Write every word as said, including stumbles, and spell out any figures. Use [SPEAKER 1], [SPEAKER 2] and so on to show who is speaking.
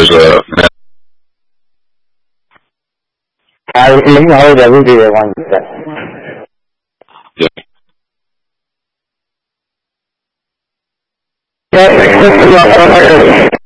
[SPEAKER 1] there's a
[SPEAKER 2] À, lính hồi giờ cái gì vậy quan
[SPEAKER 1] yeah.
[SPEAKER 2] trọng?